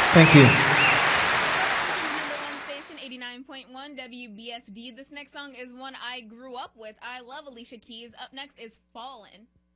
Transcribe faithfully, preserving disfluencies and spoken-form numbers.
Thank you. Number one station, eighty-nine point one W B S D. This next song is one I grew up with. I love Alicia Keys. Up next is Fallen.